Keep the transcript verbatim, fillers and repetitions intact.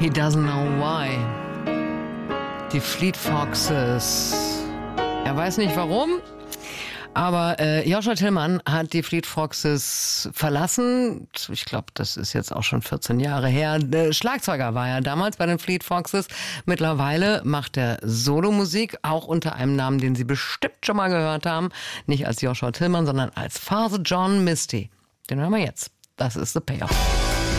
He doesn't know why. Die Fleet Foxes. Er weiß nicht warum, aber äh, Joshua Tillmann hat die Fleet Foxes verlassen. Ich glaube, das ist jetzt auch schon vierzehn Jahre her. Der Schlagzeuger war er damals bei den Fleet Foxes. Mittlerweile macht er Solomusik, auch unter einem Namen, den Sie bestimmt schon mal gehört haben. Nicht als Joshua Tillmann, sondern als Father John Misty. Den hören wir jetzt. Das ist The Payoff.